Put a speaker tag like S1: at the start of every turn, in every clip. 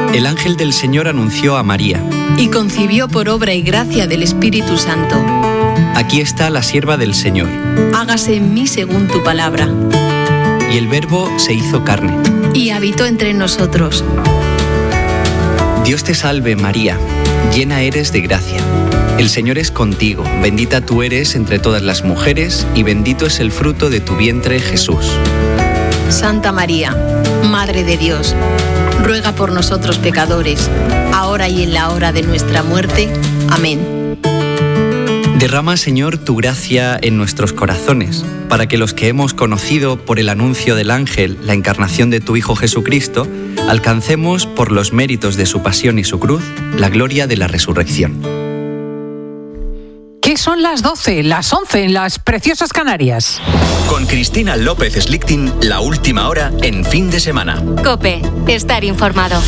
S1: El ángel del Señor anunció a María.
S2: Y concibió por obra y gracia del Espíritu Santo.
S1: Aquí está la sierva del Señor.
S2: Hágase en mí según tu palabra.
S1: Y el Verbo se hizo carne.
S2: Y habitó entre nosotros.
S1: Dios te salve, María, llena eres de gracia. El Señor es contigo, bendita tú eres entre todas las mujeres, y bendito es el fruto de tu vientre, Jesús.
S2: Santa María, Madre de Dios, ruega por nosotros pecadores, ahora y en la hora de nuestra muerte. Amén.
S1: Derrama, Señor, tu gracia en nuestros corazones, para que los que hemos conocido por el anuncio del ángel la encarnación de tu Hijo Jesucristo, alcancemos, por los méritos de su pasión y su cruz, la gloria de la resurrección.
S3: ¿Qué son las 12, las 11 en las preciosas Canarias?
S4: Con Cristina López Slichting, la última hora en Fin de Semana.
S5: COPE, estar informado.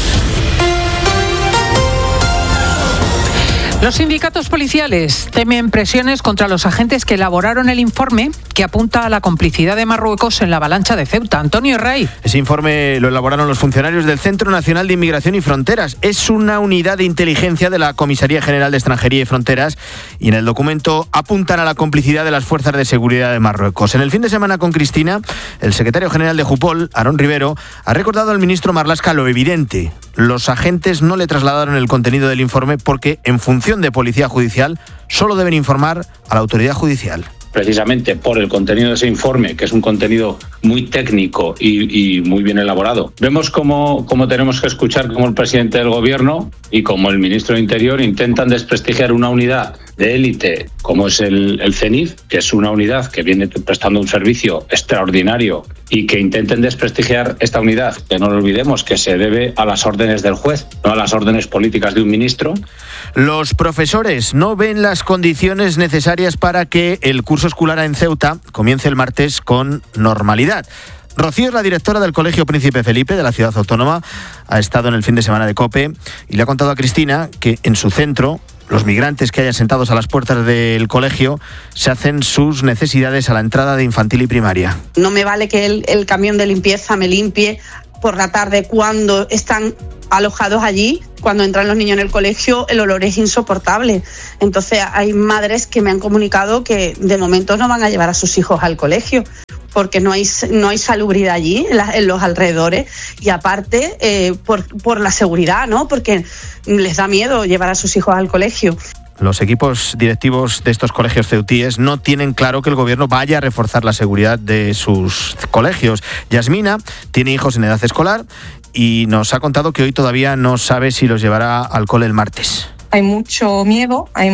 S3: Los sindicatos policiales temen presiones contra los agentes que elaboraron el informe que apunta a la complicidad de Marruecos en la avalancha de Ceuta. Antonio Herray.
S6: Ese informe lo elaboraron los funcionarios del Centro Nacional de Inmigración y Fronteras. Es una unidad de inteligencia de la Comisaría General de Extranjería y Fronteras y en el documento apuntan a la complicidad de las fuerzas de seguridad de Marruecos. En el Fin de Semana con Cristina, el secretario general de Jupol, Aarón Rivero, ha recordado al ministro Marlaska lo evidente. Los agentes no le trasladaron el contenido del informe porque, en función de policía judicial, solo deben informar a la autoridad judicial.
S7: Precisamente por el contenido de ese informe, que es un contenido muy técnico y muy bien elaborado. Vemos cómo tenemos que escuchar cómo el presidente del gobierno y como el ministro de Interior intentan desprestigiar una unidad de élite como es el CENIF, que es una unidad que viene prestando un servicio extraordinario, y que intenten desprestigiar esta unidad, que no lo olvidemos, que se debe a las órdenes del juez, no a las órdenes políticas de un ministro.
S6: Los profesores no ven las condiciones necesarias para que el curso escolar en Ceuta comience el martes con normalidad. Rocío es la directora del Colegio Príncipe Felipe de la ciudad autónoma, ha estado en el Fin de Semana de COPE y le ha contado a Cristina que en su centro los migrantes que hayan sentados a las puertas del colegio se hacen sus necesidades a la entrada de infantil y primaria.
S8: No me vale que el camión de limpieza me limpie por la tarde cuando están alojados allí. Cuando entran los niños en el colegio, el olor es insoportable. Entonces hay madres que me han comunicado que de momento no van a llevar a sus hijos al colegio porque no hay salubridad allí en los alrededores, y aparte por la seguridad, ¿no? Porque les da miedo llevar a sus hijos al colegio.
S6: Los equipos directivos de estos colegios ceutíes no tienen claro que el gobierno vaya a reforzar la seguridad de sus colegios. Yasmina tiene hijos en edad escolar y nos ha contado que hoy todavía no sabe si los llevará al cole el martes.
S9: Hay mucho miedo, hay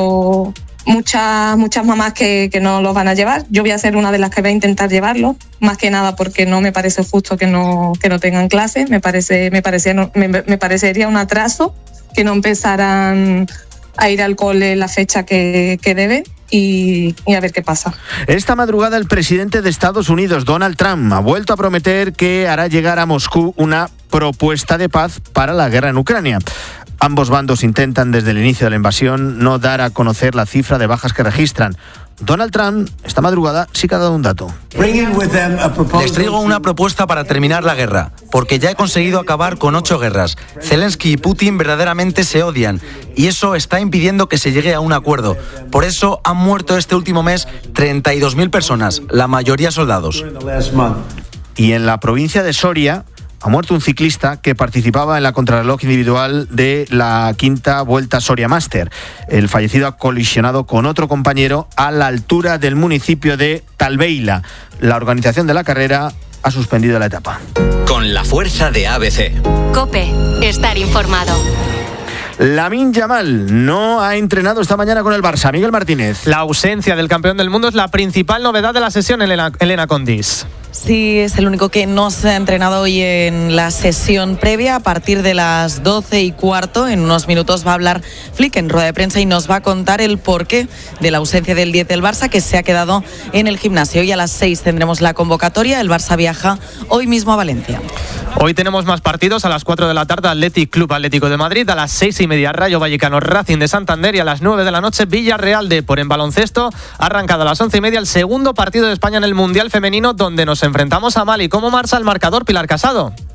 S9: muchas mamás que no los van a llevar. Yo voy a ser una de las que voy a intentar llevarlos, más que nada porque no me parece justo que no tengan clase. Me parecería un atraso que no empezaran a ir al cole la fecha que deben. Y a ver qué pasa.
S6: Esta madrugada el presidente de Estados Unidos, Donald Trump, ha vuelto a prometer que hará llegar a Moscú una propuesta de paz para la guerra en Ucrania. Ambos bandos intentan desde el inicio de la invasión no dar a conocer la cifra de bajas que registran. Donald Trump, esta madrugada, sí que ha dado un dato.
S10: Les traigo una propuesta para terminar la guerra, porque ya he conseguido acabar con 8 guerras. Zelensky y Putin verdaderamente se odian, y eso está impidiendo que se llegue a un acuerdo. Por eso han muerto este último mes 32.000 personas, la mayoría soldados.
S6: Y en la provincia de Soria ha muerto un ciclista que participaba en la contrarreloj individual de la quinta Vuelta Soria Master. El fallecido ha colisionado con otro compañero a la altura del municipio de Talbeila. La organización de la carrera ha suspendido la etapa.
S4: Con la fuerza de ABC.
S5: COPE, estar informado.
S6: Lamine Yamal no ha entrenado esta mañana con el Barça. Miguel Martínez.
S11: La ausencia del campeón del mundo es la principal novedad de la sesión, Elena Condis.
S12: Sí, es el único que no se ha entrenado hoy en la sesión previa. A partir de las 12:15, en unos minutos va a hablar Flick en rueda de prensa y nos va a contar el porqué de la ausencia del 10 del Barça, que se ha quedado en el gimnasio. Y a las 6 tendremos la convocatoria. El Barça viaja hoy mismo a Valencia.
S11: Hoy tenemos más partidos. A las 4 de la tarde, Athletic Club Atlético de Madrid. A las 6:30, Rayo Vallecano Racing de Santander. Y a las 9 de la noche, Villarreal Depor. En baloncesto, ha arrancado a las 11:30 el segundo partido de España en el Mundial Femenino, donde nos enfrentamos a Mali. ¿Cómo marcha el marcador, Pilar Casado?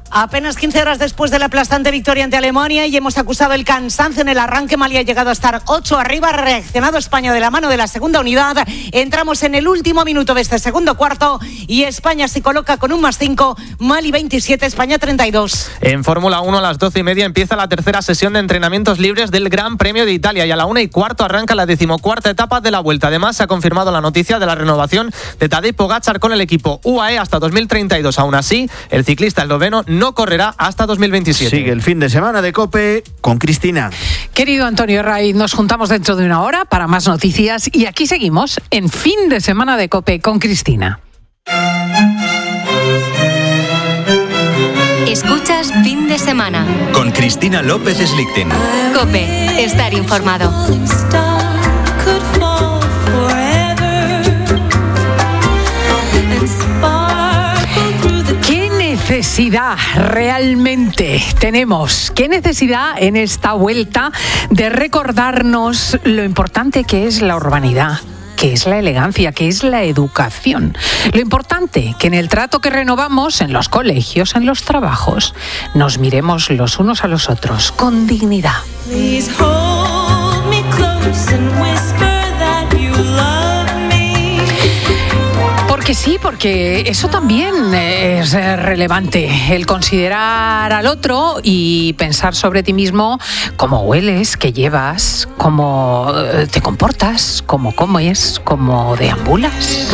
S13: Apenas 15 horas después de la aplastante victoria ante Alemania y hemos acusado el cansancio en el arranque. Mali ha llegado a estar 8 arriba, ha reaccionado España de la mano de la segunda unidad. Entramos en el último minuto de este segundo cuarto y España se coloca con un +5, Mali 27, España 32.
S11: En Fórmula 1 a las 12:30 empieza la tercera sesión de entrenamientos libres del Gran Premio de Italia y a la 1:15 arranca la 14ª etapa de la Vuelta. Además, se ha confirmado la noticia de la renovación de Tadej Pogačar con el equipo UAE hasta 2032. Aún así, el ciclista esloveno no correrá hasta 2027.
S6: Sigue el fin de semana de COPE con Cristina.
S3: Querido Antonio Ray, nos juntamos dentro de una hora para más noticias y aquí seguimos en Fin de Semana de COPE con Cristina.
S5: Escuchas Fin de Semana
S4: con Cristina López Slichting.
S5: COPE, estar informado.
S3: ¿Qué necesidad realmente tenemos? ¿Qué necesidad en esta vuelta de recordarnos lo importante que es la urbanidad? ¿Qué es la elegancia? ¿Qué es la educación? Lo importante que en el trato que renovamos en los colegios, en los trabajos, nos miremos los unos a los otros con dignidad. Porque sí, porque eso también es relevante, el considerar al otro y pensar sobre ti mismo cómo hueles, qué llevas, cómo te comportas, cómo comes, cómo deambulas.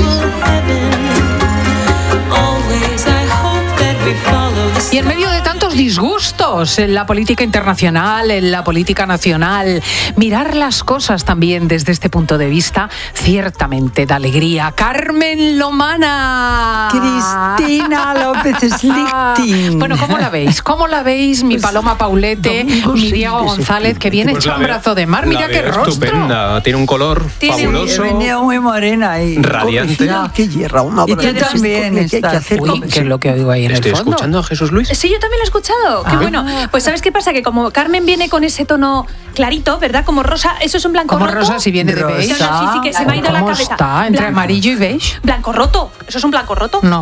S3: Y en medio de tantos disgustos en la política internacional, en la política nacional, mirar las cosas también desde este punto de vista ciertamente da alegría. Carmen Lomana.
S14: Cristina López Slichting.
S3: Bueno, ¿cómo la veis? ¿Cómo la veis, mi Paloma Paulete, mi Diego González, que viene hecho un brazo de mar? Mira qué rostro.
S15: Estupenda, tiene un color fabuloso.
S14: Venía muy morena y
S15: radiante.
S14: Qué hierra, una
S3: y tú también estás. Uy, ¿qué es lo que oigo ahí en el fondo?
S15: Estoy escuchando a Jesús Luis.
S16: Sí, yo también lo he escuchado. Qué bueno. Pues ¿sabes qué pasa? Que como Carmen viene con ese tono clarito, ¿verdad? Como rosa, eso es un blanco roto.
S3: Como rosa si viene de beige.
S16: No, sí, que se me ha ido la cabeza.
S3: Está? ¿Entre
S16: blanco.
S3: Amarillo y beige?
S16: Blanco roto. ¿Eso es un blanco roto?
S3: No.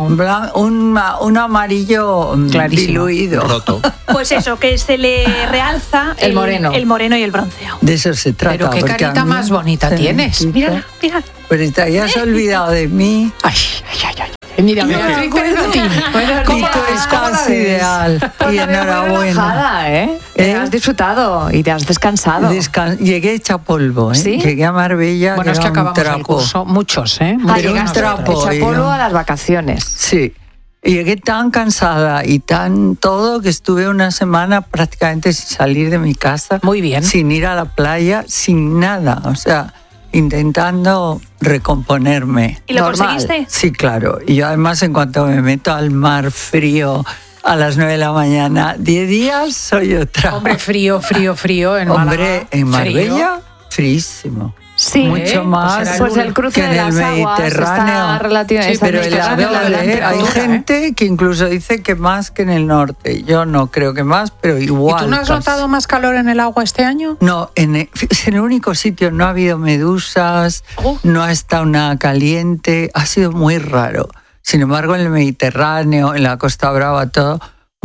S14: Un amarillo
S3: clarísimo.
S14: diluido.
S15: Roto.
S16: Pues eso, que se le realza
S3: el moreno.
S16: El moreno y el bronceado.
S14: De eso se trata.
S3: Pero qué carita más bonita tienes.
S16: Mírala, mira.
S14: Pero te habías olvidado de mí.
S3: Ay. Mira, Beatriz Perezotín.
S14: ¿Cómo estás ideal? Y enhorabuena.
S17: Te has disfrutado y te has descansado.
S14: Llegué hecha polvo, ¿eh?
S17: ¿Sí?
S14: Llegué a Marbella.
S3: Bueno, es que acabamos el curso, muchos, ¿eh?
S14: Un trapo.
S17: Hecha polvo a las vacaciones.
S14: Sí. Llegué tan cansada y tan todo que estuve una semana prácticamente sin salir de mi casa.
S3: Muy bien.
S14: Sin ir a la playa, sin nada. O sea, intentando recomponerme.
S16: ¿Y lo conseguiste?
S14: Sí, claro. Y yo además en cuanto me meto al mar frío a las 9 de la mañana, 10 días soy otra.
S3: Hombre, frío en Málaga.
S14: Hombre, en Marbella, fríísimo.
S17: Sí,
S14: mucho más
S17: pues el cruce
S14: que en
S17: de las
S14: el
S17: aguas
S14: Mediterráneo.
S17: está relativamente,
S14: Sí, pero hay gente que incluso dice que más que en el norte. Yo no creo que más, pero igual.
S3: ¿Y tú no has notado más calor en el agua este año?
S14: No, es el único sitio, no ha habido medusas, no ha estado nada caliente, ha sido muy raro. Sin embargo, en el Mediterráneo, en la Costa Brava, todo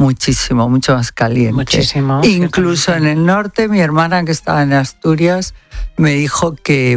S14: mucho más caliente.
S3: Muchísimo.
S14: Incluso en el norte, mi hermana que estaba en Asturias me dijo que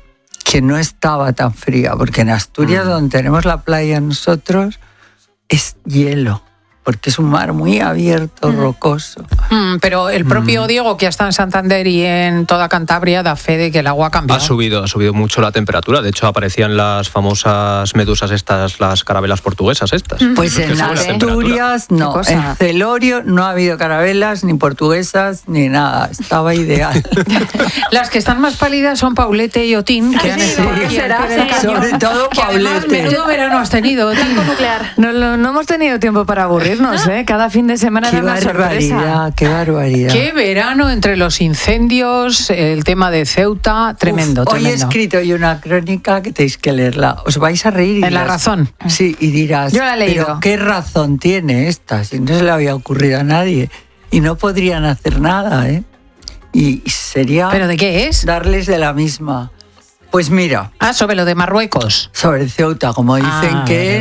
S14: no estaba tan fría, porque en Asturias, donde tenemos la playa nosotros, es hielo, porque es un mar muy abierto, rocoso.
S3: Pero el propio Diego, que está en Santander y en toda Cantabria, da fe de que el agua ha cambiado.
S15: Ha subido mucho la temperatura. De hecho, aparecían las famosas medusas estas, las carabelas portuguesas estas.
S14: Pues en Asturias no, en Celorio no ha habido carabelas, ni portuguesas, ni nada. Estaba ideal.
S3: Las que están más pálidas son Paulete y Otín, que han estado aquí.
S14: Sobre todo Paulete.
S3: Menudo verano has tenido, Otín.
S17: Nuclear. No hemos tenido tiempo para aburrirnos, ¿eh? Cada fin de semana era una sorpresa.
S14: Qué barbaridad.
S3: Qué verano entre los incendios, el tema de Ceuta, tremendo, tremendo.
S14: Hoy he escrito yo una crónica que tenéis que leerla. Os vais a reír.
S3: En La Razón.
S14: Sí, y dirás,
S17: yo la he leído.
S14: Pero ¿qué razón tiene esta? Si no se le había ocurrido a nadie. Y no podrían hacer nada, ¿eh? Y sería...
S3: ¿Pero de qué es?
S14: Darles de la misma. Pues mira.
S3: Sobre lo de Marruecos.
S14: Sobre Ceuta, como dicen que es...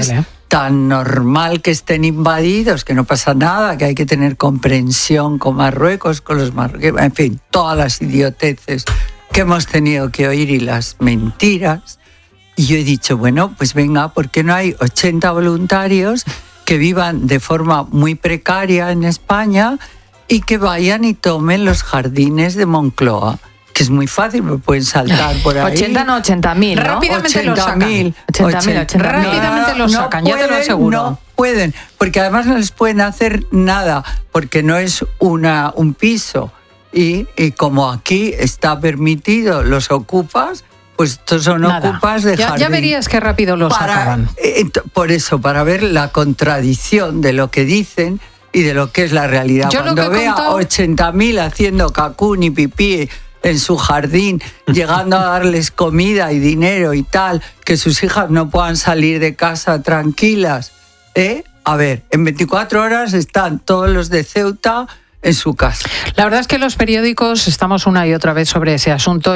S14: tan normal que estén invadidos, que no pasa nada, que hay que tener comprensión con Marruecos, con los marroquíes, en fin, todas las idioteces que hemos tenido que oír y las mentiras. Y yo he dicho, bueno, pues venga, ¿por qué no hay 80 voluntarios que vivan de forma muy precaria en España y que vayan y tomen los jardines de Moncloa? Que es muy fácil, me pueden saltar por ahí.
S17: 80 no, 80.000, ¿no?
S3: Rápidamente lo sacan.
S17: 80.000.
S3: Rápidamente lo sacan, ya te lo aseguro.
S14: No pueden, porque además no les pueden hacer nada, porque no es un piso. Y como aquí está permitido, los ocupas, pues estos son ocupas de jardín.
S3: Ya verías qué rápido lo sacaban.
S14: Por eso, para ver la contradicción de lo que dicen y de lo que es la realidad.
S3: Yo
S14: Cuando vea 80.000 haciendo cacún y pipí en su jardín, llegando a darles comida y dinero y tal, que sus hijas no puedan salir de casa tranquilas. A ver, en 24 horas están todos los de Ceuta en su casa.
S3: La verdad es que los periódicos estamos una y otra vez sobre ese asunto.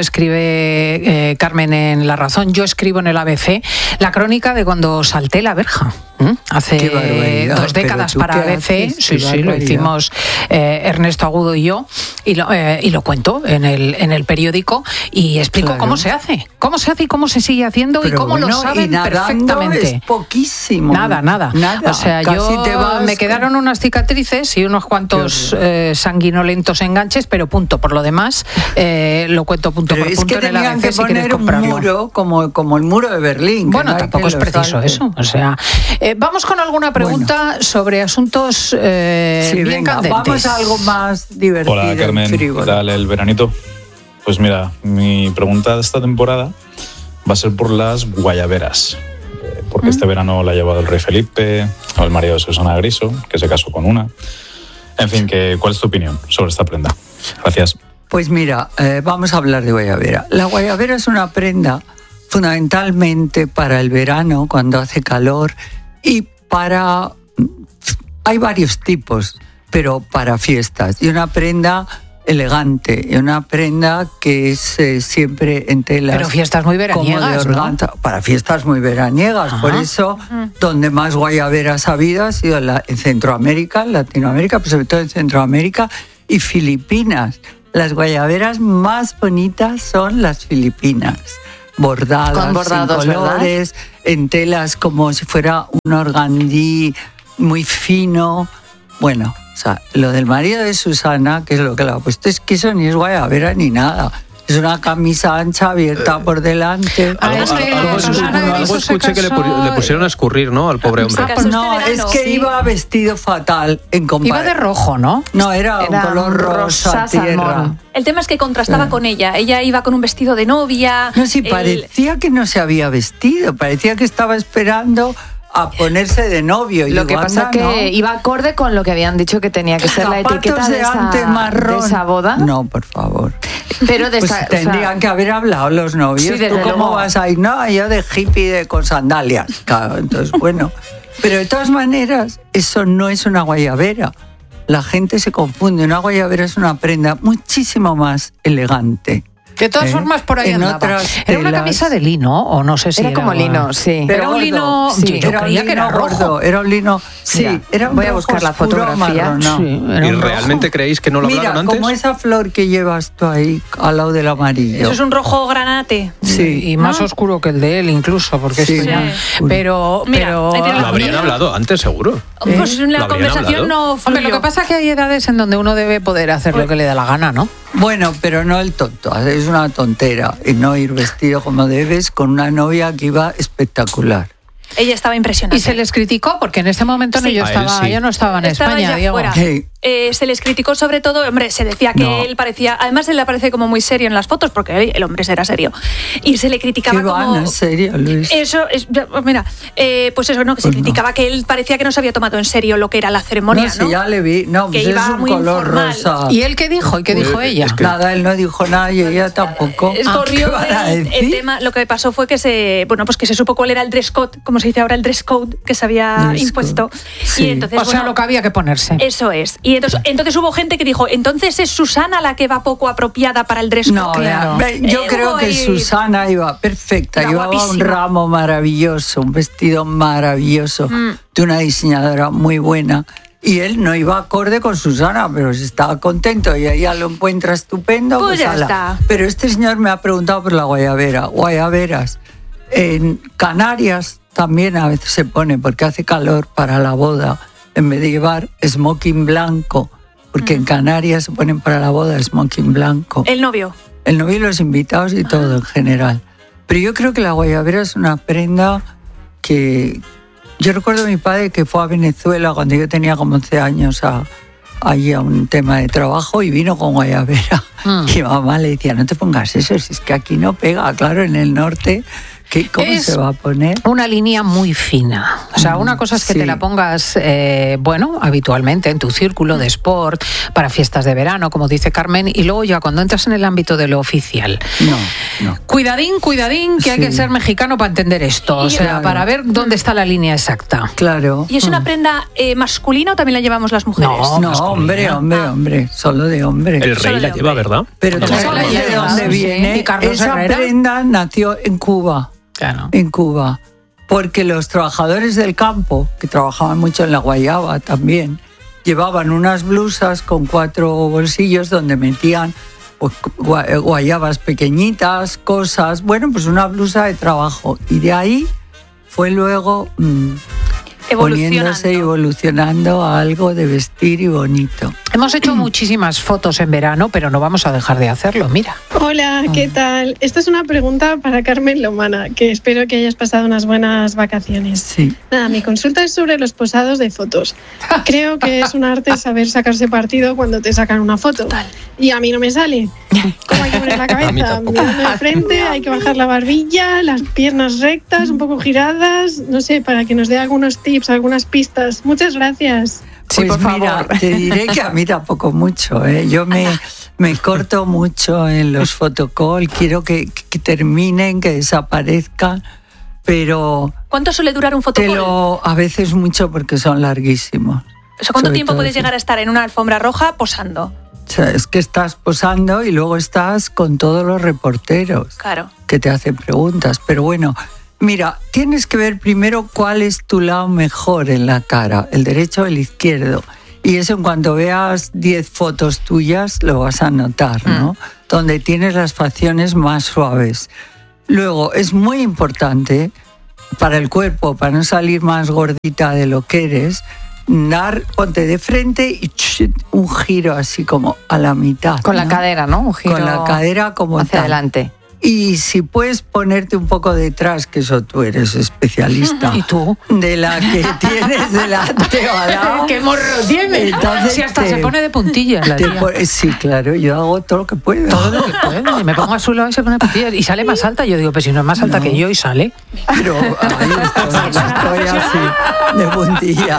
S3: Escribe Carmen en La Razón, yo escribo en el ABC la crónica de cuando salté la verja. Hace 2 décadas para ABC. Sí, lo hicimos Ernesto Agudo y yo, y lo cuento en el periódico y explico cómo se hace y cómo se sigue haciendo. Pero y cómo lo saben perfectamente.
S14: Es poquísimo.
S3: Nada. O sea, me quedaron unas cicatrices y unos cuantos sanguinolentos enganches, pero punto. Por lo demás, lo cuento punto por punto en el ABC
S14: que
S3: si quieres comprarlo.
S14: Un muro como el muro de Berlín.
S3: Bueno, tampoco es preciso eso. O sea, vamos con alguna pregunta sobre asuntos bien candentes.
S14: Vamos a algo más divertido.
S18: Hola, Carmen. ¿Qué tal el veranito? Pues mira, mi pregunta de esta temporada va a ser por las guayaberas. Porque este verano la ha llevado el rey Felipe, o el marido de Susana Griso, que se casó con una. En fin, ¿cuál es tu opinión sobre esta prenda? Gracias.
S14: Pues mira, vamos a hablar de guayabera. La guayabera es una prenda fundamentalmente para el verano, cuando hace calor, y hay varios tipos, pero para fiestas. Y una prenda elegante, y una prenda que es siempre en telas.
S3: Pero fiestas muy veraniegas, ¿no?
S14: Para fiestas muy veraniegas. Ajá. Por eso, donde más guayaberas ha habido ha sido en Centroamérica, en Latinoamérica, pero sobre todo en Centroamérica y Filipinas. Las guayaberas más bonitas son las filipinas. Bordadas,
S17: bordados,
S14: en colores, ¿verdad? En telas como si fuera un organdí muy fino. Bueno, o sea, lo del marido de Susana, que es lo que le ha puesto, es que eso ni es guayabera ni nada. Es una camisa ancha abierta por delante.
S15: Algo escuché que le pusieron a escurrir, ¿no? Al pobre hombre.
S14: No, es que iba vestido fatal en comparación.
S3: Iba de rojo, ¿no?
S14: No, era un color rosa tierra.
S16: El tema es que contrastaba con ella. Ella iba con un vestido de novia.
S14: No, sí, parecía que no se había vestido. Parecía que estaba esperando a ponerse de novio.
S17: Lo que pasa es que iba acorde con lo que habían dicho que tenía que ser la etiqueta de esa boda.
S14: No, por favor.
S17: Pero
S14: tendrían que haber hablado los novios.
S17: Sí,
S14: ¿Tú cómo vas a ir? No, yo de hippie con sandalias. Claro, entonces, bueno. Pero de todas maneras, eso no es una guayabera. La gente se confunde. Una guayabera es una prenda muchísimo más elegante.
S3: De todas formas, por ahí andaba. ¿Era una camisa de lino o no sé si
S17: era como lino, sí.
S3: Pero era un lino,
S14: sí, yo creía que era rojo. Era un lino, sí, era un
S17: voy a buscar la fotografía.
S14: No.
S15: Sí, ¿y realmente creéis que no lo hablaron antes?
S14: Como esa flor que llevas tú ahí al lado del amarillo.
S16: Eso es un rojo granate.
S3: Sí, y más oscuro que el de él incluso, porque
S14: sí,
S3: pero
S15: lo habrían hablado antes, seguro.
S16: Pues la conversación no fluyó.
S3: Hombre, lo que pasa es que hay edades en donde uno debe poder hacer lo que le da la gana, ¿no?
S14: Bueno, pero no el tonto, es una tontera y no ir vestido como debes con una novia que iba espectacular.
S16: Ella estaba impresionante.
S3: Y se les criticó porque en este momento yo no estaba en España, Diego.
S16: Se les criticó sobre todo, hombre, se decía que él parecía, además él aparece como muy serio en las fotos porque el hombre era serio y se le criticaba como
S14: en serio, Luis.
S16: Eso es, mira, pues eso, no, que se criticaba que él parecía que no se había tomado en serio lo que era la ceremonia,
S14: ¿no? Sí, ya le vi, no, pues que iba es un color informal. Rosa.
S3: ¿Y él qué dijo? ¿Y qué dijo ella?
S14: Nada, él no dijo nada y ella tampoco.
S16: Corrió el tema, lo que pasó fue que se supo cuál era el dress code, como se dice ahora el dress code que se había impuesto.
S3: Sí. Y entonces,
S16: o sea,
S3: lo que había que ponerse.
S16: Eso es. Y Y entonces hubo gente que dijo, entonces es Susana la que va poco apropiada para el dress code.
S14: No, claro. Yo creo que Susana iba perfecta, llevaba guapísima. Un ramo maravilloso, un vestido maravilloso de una diseñadora muy buena. Y él no iba acorde con Susana, pero si estaba contento y ella lo encuentra estupendo,
S16: pues ya está.
S14: Pero este señor me ha preguntado por la guayabera. Guayaberas. En Canarias también a veces se pone, porque hace calor para la boda, en vez de llevar smoking blanco, porque en Canarias se ponen para la boda smoking blanco.
S16: El novio.
S14: El novio y los invitados y todo en general. Pero yo creo que la guayabera es una prenda que... Yo recuerdo a mi padre que fue a Venezuela cuando yo tenía como 11 años allí a un tema de trabajo y vino con guayabera. Y mamá le decía, no te pongas eso, si es que aquí no pega. Claro, en el norte... ¿Cómo se va a poner?
S3: Una línea muy fina. O sea, una cosa es que te la pongas, habitualmente en tu círculo de sport, para fiestas de verano, como dice Carmen, y luego ya cuando entras en el ámbito de lo oficial.
S14: No.
S3: Cuidadín, que hay que ser mexicano para entender esto. O sea, para ver dónde está la línea exacta.
S14: Claro.
S16: ¿Y es una prenda masculina o también la llevamos las mujeres?
S14: No, hombre. Solo de hombre.
S15: El rey la lleva, ¿verdad?
S14: Pero ¿tú sabes de dónde viene? Esa prenda nació en Cuba.
S3: Claro.
S14: En Cuba, porque los trabajadores del campo, que trabajaban mucho en la guayaba también, llevaban unas blusas con 4 bolsillos donde metían pues, guayabas pequeñitas, cosas, pues una blusa de trabajo. Y de ahí fue luego poniéndose y evolucionando a algo de vestir y bonito.
S3: Hemos hecho muchísimas fotos en verano, pero no vamos a dejar de hacerlo, mira.
S19: Hola, ¿qué tal? Esta es una pregunta para Carmen Lomana, que espero que hayas pasado unas buenas vacaciones.
S14: Sí.
S19: Nada, mi consulta es sobre los posados de fotos. Creo que es un arte saber sacarse partido cuando te sacan una foto.
S16: Total.
S19: Y a mí no me sale. ¿Cómo hay que poner la cabeza? Mirando de frente, hay que bajar la barbilla, las piernas rectas, un poco giradas, no sé, para que nos dé algunos tips, algunas pistas. Muchas gracias.
S14: Pues por mira, te diré que a mí tampoco mucho, ¿eh? Yo me corto mucho en los photocall, quiero que terminen, que desaparezcan, pero...
S16: ¿Cuánto suele durar un photocall?
S14: A veces mucho porque son larguísimos.
S16: O sea, ¿cuánto tiempo puedes llegar a estar en una alfombra roja posando?
S14: O sea, es que estás posando y luego estás con todos los reporteros.
S16: Claro.
S14: Que te hacen preguntas, pero bueno... Mira, tienes que ver primero cuál es tu lado mejor en la cara, el derecho o el izquierdo. Y eso en cuanto veas 10 fotos tuyas lo vas a notar, ¿no? Donde tienes las facciones más suaves. Luego, es muy importante para el cuerpo, para no salir más gordita de lo que eres, ponte de frente y un giro así como a la mitad.
S17: Con la cadera, ¿no? Un giro
S14: con la cadera como
S17: hacia adelante.
S14: Y si puedes ponerte un poco detrás, que eso tú eres especialista.
S3: ¿Y tú?
S14: De la que tienes delante o al lado.
S3: ¡Qué morro tiene!
S14: Entonces
S3: si hasta se pone de puntillas la tía.
S14: Sí, claro, yo hago todo lo que puedo.
S3: Todo lo que puedo. Me pongo a su lado y se pone de puntillas. Y sale más alta. Yo digo, pero si no es más alta que yo y sale.
S14: Pero ahí estoy así, de puntillas.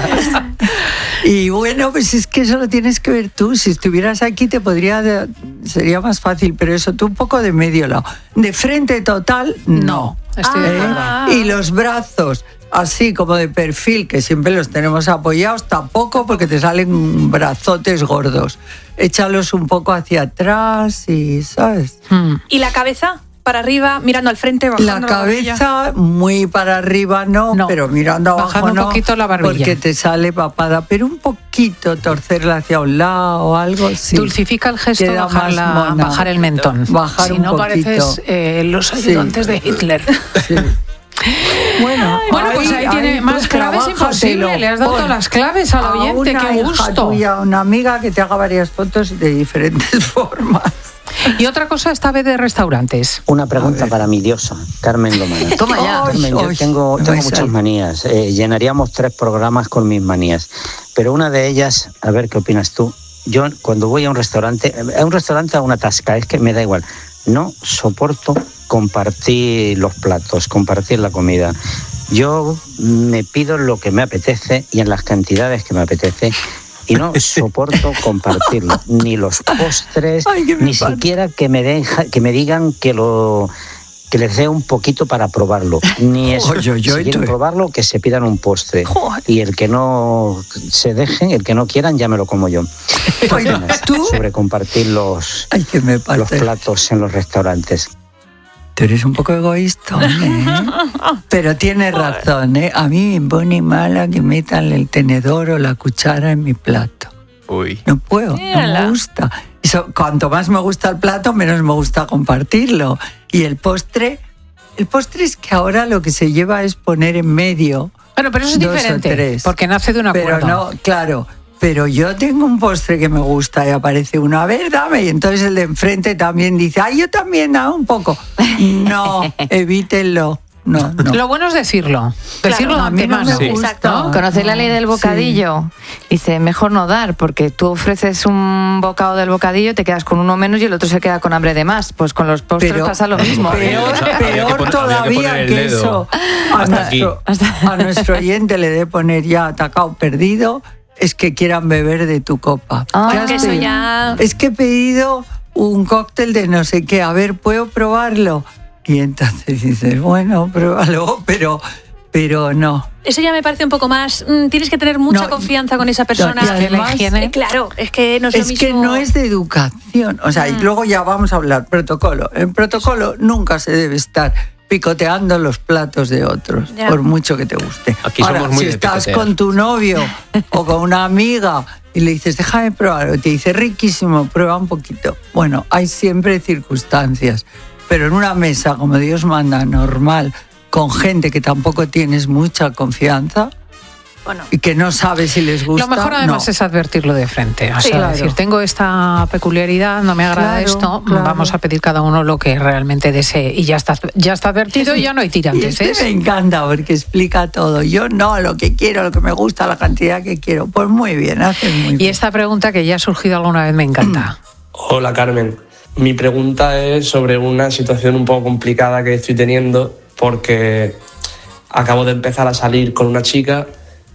S14: Y bueno, pues es que eso lo tienes que ver tú. Si estuvieras aquí sería más fácil, pero eso tú un poco de medio lado. De frente total, no.
S3: Estoy de acuerdo.
S14: Y los brazos, así como de perfil, que siempre los tenemos apoyados, tampoco, porque te salen brazotes gordos. Échalos un poco hacia atrás y, ¿sabes?
S16: ¿Y la cabeza? Para arriba, mirando al frente, bajando
S14: la cabeza, muy para arriba no, pero mirando abajo
S3: bajando un poquito la barbilla.
S14: Porque te sale papada, pero un poquito torcerla hacia un lado o algo, sí.
S3: Dulcifica el gesto, bajar el mentón.
S14: Bajar un
S3: poquito. Si no pareces los ayudantes de Hitler.
S14: Sí. Bueno,
S3: pues ahí tiene más claves imposible. Le has dado todas las claves al oyente, qué gusto.
S14: Tuya, una amiga que te haga varias fotos de diferentes formas.
S3: Y otra cosa esta vez de restaurantes.
S20: Una pregunta para mi diosa, Carmen Lomana.
S17: Toma ya.
S20: Carmen, yo tengo muchas manías. Llenaríamos 3 programas con mis manías. Pero una de ellas, a ver qué opinas tú. Yo cuando voy a un restaurante o a una tasca, es que me da igual. No soporto compartir los platos, compartir la comida. Yo me pido lo que me apetece y en las cantidades que me apetece. Y no soporto compartirlo, ni los postres, ni siquiera que me digan que que les dé un poquito para probarlo. Ni eso. Si quieren probarlo, que se pidan un postre. Y el que no se dejen, el que no quieran, ya me lo como yo. Sobre compartir los platos en los restaurantes.
S14: Tú eres un poco egoísta, ¿eh? Pero tienes razón, ¿eh? A mí me pone mala que metan el tenedor o la cuchara en mi plato.
S15: Uy.
S14: No puedo, no me gusta. Cuanto más me gusta el plato, menos me gusta compartirlo. Y el postre es que ahora lo que se lleva es poner en medio.
S3: Bueno, pero eso es diferente, porque nace de un acuerdo.
S14: Pero no, claro. Pero yo tengo un postre que me gusta y aparece uno, a ver, dame. Y entonces el de enfrente también dice, yo también, dame un poco. No, evítenlo. No.
S3: Lo bueno es decirlo de antemano.
S17: Exacto. ¿Conoces la ley del bocadillo? Sí. Dice, mejor no dar, porque tú ofreces un bocado del bocadillo, te quedas con uno menos y el otro se queda con hambre de más. Pues con los postres pasa lo mismo.
S14: Peor todavía que eso. A nuestro oyente le debe poner ya atacado, perdido, es que quieran beber de tu copa.
S16: Eso ya...
S14: Es que he pedido un cóctel de no sé qué, a ver, ¿puedo probarlo? Y entonces dices, bueno, pruébalo, pero no.
S16: Eso ya me parece un poco más... tienes que tener mucha confianza con esa persona.
S14: Y además,
S16: claro, es que no es lo mismo.
S14: Es que no es de educación. O sea, y luego ya vamos a hablar protocolo. En protocolo nunca se debe estar picoteando los platos de otros, por mucho que te guste.
S15: Aquí
S14: ahora,
S15: somos muy
S14: si estás con tu novio o con una amiga y le dices, déjame probar, o te dice, riquísimo, prueba un poquito. Bueno, hay siempre circunstancias. Pero en una mesa, como Dios manda, normal, con gente que tampoco tienes mucha confianza y que no sabes si les gusta.
S3: Lo mejor además es advertirlo de frente. O sea, decir, tengo esta peculiaridad, no me agrada esto, vamos a pedir cada uno lo que realmente desee. Y ya está advertido y ya no hay tirantes.
S14: Y me encanta porque explica todo. Yo no, lo que quiero, lo que me gusta, la cantidad que quiero. Pues muy bien, haces muy bien.
S3: Y esta pregunta que ya ha surgido alguna vez me encanta.
S21: Hola, Carmen. Mi pregunta es sobre una situación un poco complicada que estoy teniendo porque acabo de empezar a salir con una chica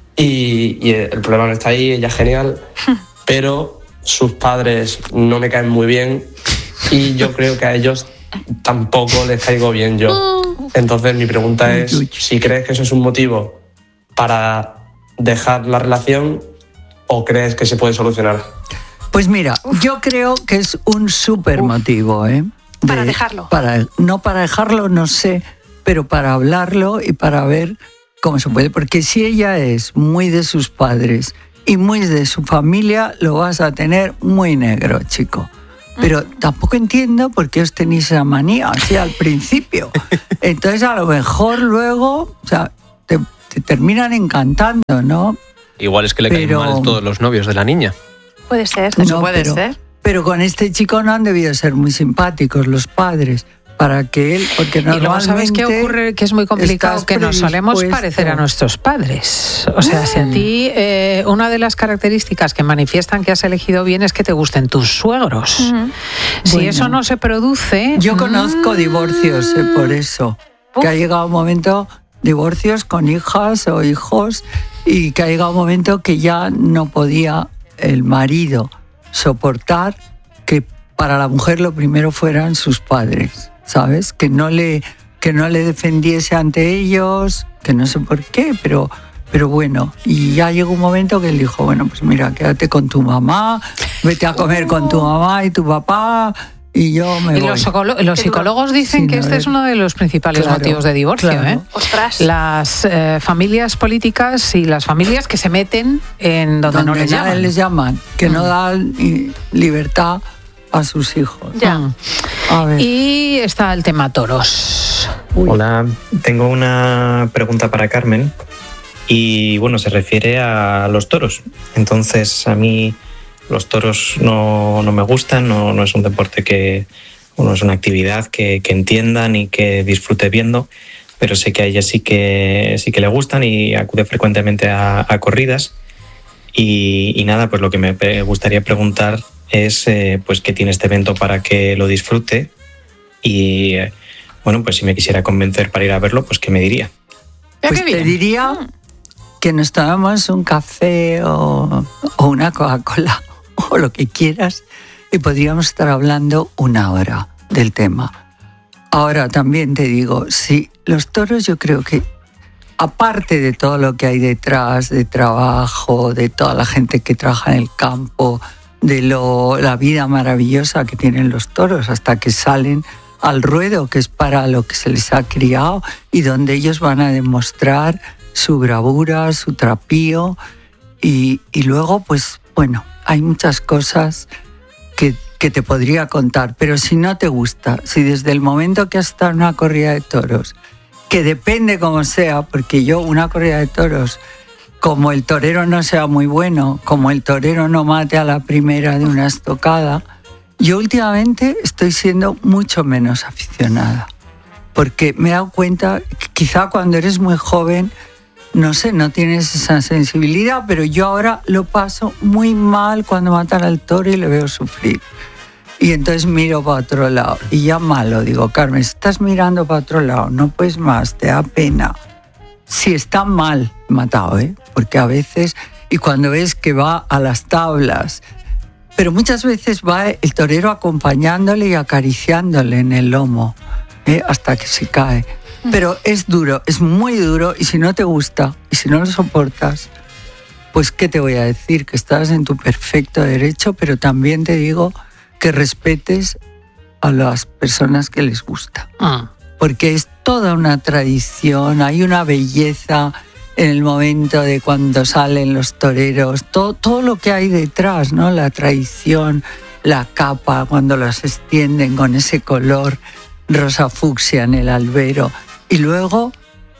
S21: y el problema no está ahí, ella es genial, pero sus padres no me caen muy bien y yo creo que a ellos tampoco les caigo bien yo. Entonces mi pregunta es si crees que eso es un motivo para dejar la relación o crees que se puede solucionar.
S14: Pues mira, yo creo que es un súper motivo, ¿eh?
S16: Para dejarlo.
S14: No para dejarlo, no sé, pero para hablarlo y para ver cómo se puede. Porque si ella es muy de sus padres y muy de su familia, lo vas a tener muy negro, chico. Pero tampoco entiendo por qué os tenéis esa manía, así al principio. Entonces a lo mejor luego, o sea, te terminan encantando, ¿no?
S15: Igual es que le caen mal todos los novios de la niña.
S16: Puede ser,
S14: puede ser. Pero con este chico no han debido ser muy simpáticos los padres para que él, porque normalmente...
S3: Y luego ¿sabes qué ocurre? Que es muy complicado que nos solemos parecer a nuestros padres. O sea, si a ti una de las características que manifiestan que has elegido bien es que te gusten tus suegros. Si eso no se produce...
S14: Yo conozco divorcios por eso, que ha llegado un momento, divorcios con hijas o hijos, y que ha llegado un momento que ya no podía el marido soportar que para la mujer lo primero fueran sus padres, ¿sabes? Que no le defendiese ante ellos, que no sé por qué, pero bueno, y ya llegó un momento que él dijo, bueno, pues mira, quédate con tu mamá, vete a comer con tu mamá y tu papá, y yo me voy.
S3: Los psicólogos dicen que este es uno de los principales motivos de divorcio.
S16: Ostras.
S3: Las familias políticas y las familias que se meten en donde no les llaman.
S14: Que no dan libertad a sus hijos.
S3: Ya. A ver. Y está el tema toros.
S22: Hola, tengo una pregunta para Carmen y bueno, se refiere a los toros. Entonces, a mí los toros no me gustan, no es un deporte que, bueno, es una actividad que entiendan y que disfrute viendo, pero sé que a ella sí que le gustan y acude frecuentemente a corridas. Y nada, pues lo que me gustaría preguntar es pues qué tiene este evento para que lo disfrute y bueno, pues si me quisiera convencer para ir a verlo, pues ¿qué me diría?
S14: Pues te diría que nos tomamos un café o una Coca-Cola o lo que quieras y podríamos estar hablando una hora del tema. Ahora también te digo, sí, los toros yo creo que, aparte de todo lo que hay detrás, de trabajo, de toda la gente que trabaja en el campo, de la vida maravillosa que tienen los toros hasta que salen al ruedo, que es para lo que se les ha criado y donde ellos van a demostrar su bravura, su trapío y luego, pues bueno, hay muchas cosas que te podría contar, pero si no te gusta, si desde el momento que has estado en una corrida de toros, que depende como sea, porque yo una corrida de toros, como el torero no sea muy bueno, como el torero no mate a la primera de una estocada, yo últimamente estoy siendo mucho menos aficionada, porque me he dado cuenta que quizá cuando eres muy joven, no sé, no tienes esa sensibilidad, pero yo ahora lo paso muy mal cuando matan al toro y le veo sufrir. Y entonces miro para otro lado y ya malo, digo, Carmen, estás mirando para otro lado, no puedes más, te da pena. Si está mal matado, porque a veces, y cuando ves que va a las tablas, pero muchas veces va el torero acompañándole y acariciándole en el lomo, hasta que se cae. Pero es duro, es muy duro, y si no te gusta, y si no lo soportas, pues ¿qué te voy a decir? Que estás en tu perfecto derecho, pero también te digo que respetes a las personas que les gusta. Porque es toda una tradición, hay una belleza en el momento de cuando salen los toreros, todo lo que hay detrás, ¿no? La tradición, la capa, cuando las extienden con ese color rosa fucsia en el albero. Y luego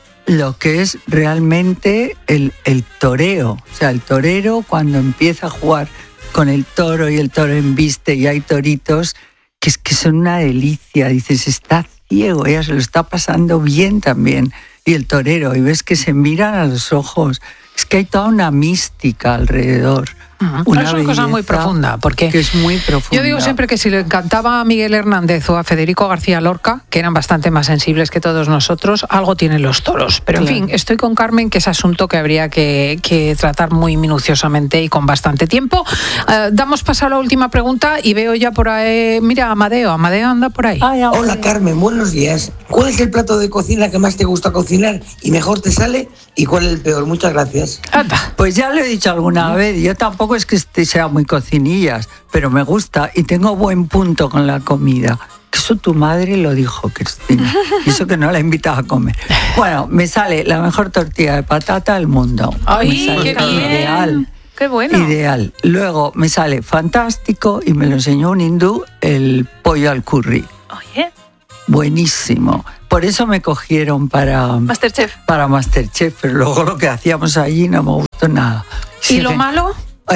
S14: lo que es realmente el toreo. O sea, el torero cuando empieza a jugar con el toro y el toro embiste y hay toritos que es que son una delicia. Dices, está ciego, ella se lo está pasando bien también. Y el torero, y ves que se miran a los ojos. Es que hay toda una mística alrededor.
S3: Es una cosa muy profunda, porque
S14: que es muy profunda.
S3: Yo digo siempre que si le encantaba a Miguel Hernández o a Federico García Lorca, que eran bastante más sensibles que todos nosotros, algo tienen los toros. Pero en fin, estoy con Carmen, que es asunto que habría que tratar muy minuciosamente y con bastante tiempo. Damos paso a la última pregunta y veo ya por ahí, mira, Amadeo anda por ahí.
S1: Hola Carmen, buenos días. ¿Cuál es el plato de cocina que más te gusta cocinar y mejor te sale? ¿Y cuál es el peor? Muchas gracias.
S14: Pues ya lo he dicho alguna vez, yo tampoco es que sea muy cocinillas, pero me gusta y tengo buen punto con la comida. Eso tu madre lo dijo, Cristina, y eso que no la invitaba a comer. Bueno, me sale la mejor tortilla de patata del mundo.
S3: ¡Ay, qué bien!
S14: Ideal.
S3: ¡Qué bueno!
S14: Ideal. Luego me sale fantástico, y me lo enseñó un hindú, el pollo al curry.
S16: Oye.
S14: Buenísimo. Por eso me cogieron para
S16: Masterchef,
S14: pero luego lo que hacíamos allí no me gustó nada.
S3: ¿Y lo malo?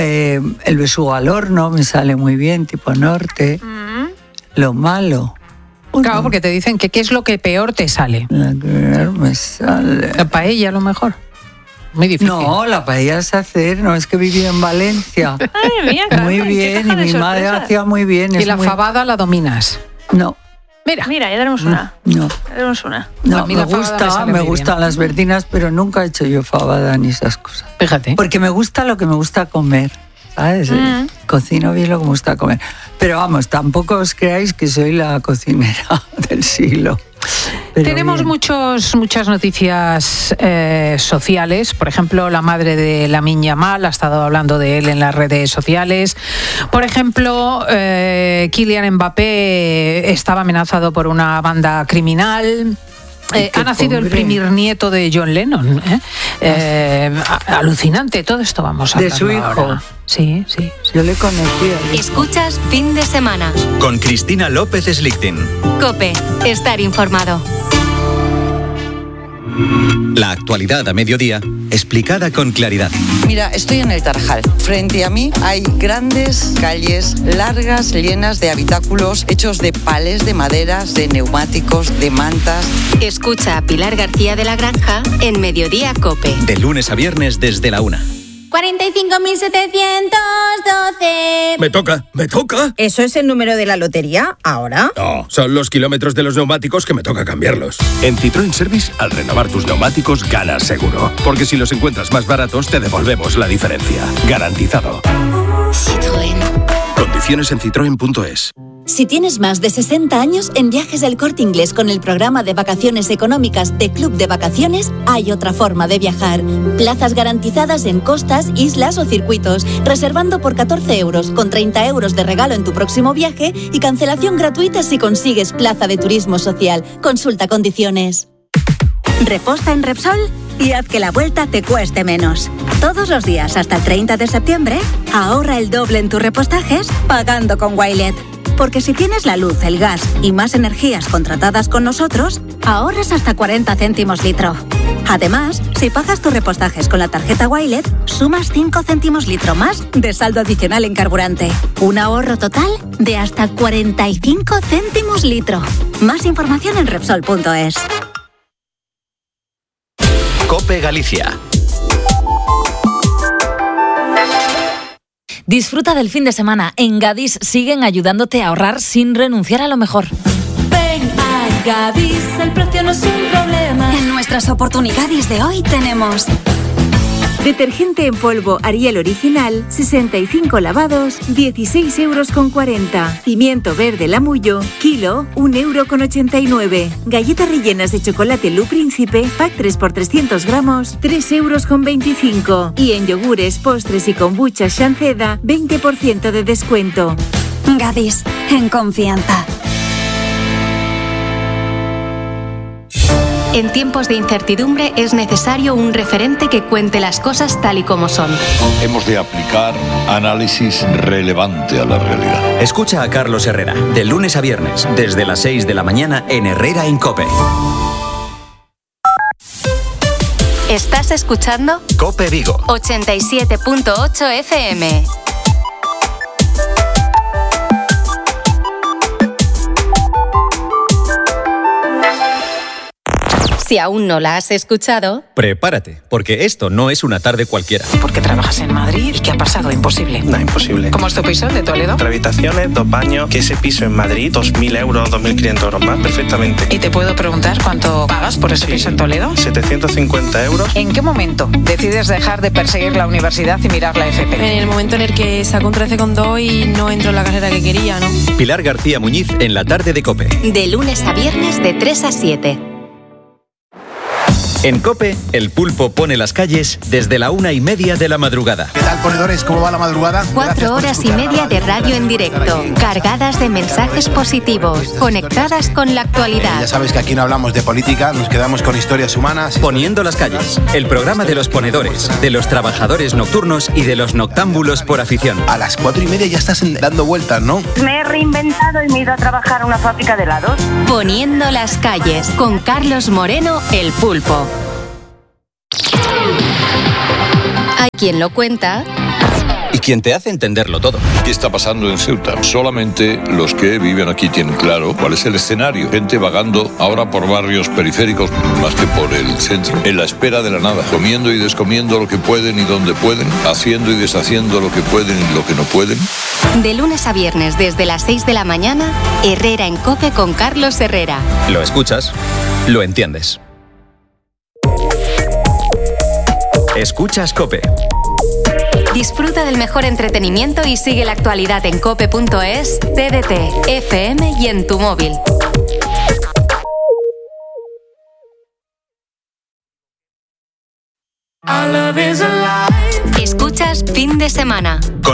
S14: El besugo al horno me sale muy bien, tipo norte. Lo malo.
S3: Claro, porque te dicen que qué es lo que peor te sale.
S14: La que peor me sale.
S3: La paella, a lo mejor. Muy difícil.
S14: No, la paella es hacer, no es que viví en Valencia.
S16: Ay, mía,
S14: muy bien, y mi madre hacía muy bien.
S3: ¿Y la fabada la dominas?
S14: No.
S16: Mira, ya tenemos una.
S14: No.
S16: Ya tenemos una.
S14: No, me gustan las verdinas, pero nunca he hecho yo fabada ni esas cosas.
S3: Fíjate.
S14: Porque me gusta lo que me gusta comer, ¿sabes? Cocino bien lo que me gusta comer. Pero vamos, tampoco os creáis que soy la cocinera del siglo. Pero
S3: tenemos muchas noticias sociales. Por ejemplo, la madre de Lamine Yamal ha estado hablando de él en las redes sociales. Por ejemplo, Kylian Mbappé estaba amenazado por una banda criminal. Ha nacido el primer nieto de John Lennon. Alucinante, todo esto vamos a hablar.
S14: De su hijo.
S3: Ahora. Sí.
S14: Yo le conocía.
S5: Escuchas Fin de Semana.
S4: Con Cristina López Slichting.
S5: COPE. Estar informado.
S4: La actualidad a mediodía, explicada con claridad.
S2: Mira, estoy en el Tarajal. Frente a mí hay grandes calles largas, llenas de habitáculos hechos de palés de maderas, de neumáticos, de mantas.
S5: Escucha a Pilar García de la Granja en Mediodía COPE.
S4: De lunes a viernes desde la 1.
S23: 45.712.
S24: Me toca.
S23: ¿Eso es el número de la lotería ahora?
S24: No, son los kilómetros de los neumáticos que me toca cambiarlos. En Citroën Service, al renovar tus neumáticos, ganas seguro. Porque si los encuentras más baratos, te devolvemos la diferencia. Garantizado.
S5: Citroën.
S24: Condiciones en citroen.es.
S7: Si tienes más de 60 años, en Viajes El Corte Inglés con el programa de vacaciones económicas de Club de Vacaciones hay otra forma de viajar. Plazas garantizadas en costas, islas o circuitos, reservando por 14 euros, con 30 euros de regalo en tu próximo viaje y cancelación gratuita si consigues plaza de turismo social. Consulta condiciones.
S8: Reposta en Repsol y haz que la vuelta te cueste menos. Todos los días hasta el 30 de septiembre, ahorra el doble en tus repostajes pagando con Wilet. Porque si tienes la luz, el gas y más energías contratadas con nosotros, ahorras hasta 40 céntimos litro. Además, si pagas tus repostajes con la tarjeta Wilet, sumas 5 céntimos litro más de saldo adicional en carburante. Un ahorro total de hasta 45 céntimos litro. Más información en Repsol.es.
S4: COPE Galicia.
S9: Disfruta del fin de semana. En Gadis siguen ayudándote a ahorrar sin renunciar a lo mejor.
S8: Ven a Gadis, el precio no es un problema. En nuestras oportunidades de hoy tenemos
S10: detergente en polvo Ariel Original, 65 lavados, 16,40 €. Pimiento verde Lamullo, kilo, 1,89 €. Galletas rellenas de chocolate Lu Príncipe, pack 3 por 300 gramos, 3,25 €. Y en yogures, postres y kombucha Shanceda, 20% de descuento.
S8: Gadis, en confianza.
S5: En tiempos de incertidumbre es necesario un referente que cuente las cosas tal y como son.
S25: Hemos de aplicar análisis relevante a la realidad.
S4: Escucha a Carlos Herrera, de lunes a viernes, desde las 6 de la mañana en Herrera en COPE.
S5: ¿Estás escuchando?
S4: COPE Vigo.
S5: 87.8 FM. Si aún no la has escuchado,
S4: prepárate, porque esto no es una tarde cualquiera.
S26: ¿Por qué trabajas en Madrid? ¿Y qué ha pasado? Imposible.
S27: No, imposible.
S26: ¿Cómo es tu piso de Toledo?
S27: 3 habitaciones, 2 baños, que ese piso en Madrid, 2.000 euros, 2.500 euros más, perfectamente.
S26: ¿Y te puedo preguntar cuánto pagas por ese piso en Toledo?
S27: 750 euros.
S26: ¿En qué momento decides dejar de perseguir la universidad y mirar la FP?
S28: En el momento en el que saco un 13,2 y no entro en la carrera que quería, ¿no?
S4: Pilar García Muñiz en la tarde de COPE.
S5: De lunes a viernes de 3 a 7.
S4: En COPE, el pulpo pone las calles desde la 1:30 de la madrugada.
S29: ¿Qué tal, ponedores? ¿Cómo va la madrugada?
S5: 4 horas y media de radio en directo, cargadas de mensajes positivos, conectadas con la actualidad.
S29: Ya sabes que aquí no hablamos de política, nos quedamos con historias humanas.
S4: Poniendo las calles, el programa de los ponedores, de los trabajadores nocturnos y de los noctámbulos por afición.
S29: A las 4:30 ya estás dando vueltas, ¿no?
S30: Me he reinventado y me he ido a trabajar a una fábrica de helados.
S5: Poniendo las calles, con Carlos Moreno, el pulpo. Hay quien lo cuenta
S4: y quien te hace entenderlo todo.
S25: ¿Qué está pasando en Ceuta? Solamente los que viven aquí tienen claro cuál es el escenario. Gente vagando ahora por barrios periféricos más que por el centro, en la espera de la nada, comiendo y descomiendo lo que pueden y donde pueden, haciendo y deshaciendo lo que pueden y lo que no pueden.
S5: De lunes a viernes desde las 6 de la mañana, Herrera en COPE con Carlos Herrera.
S4: Lo escuchas, lo entiendes. Escuchas COPE.
S5: Disfruta del mejor entretenimiento y sigue la actualidad en cope.es, TDT, FM y en tu móvil. Escuchas Fin de Semana.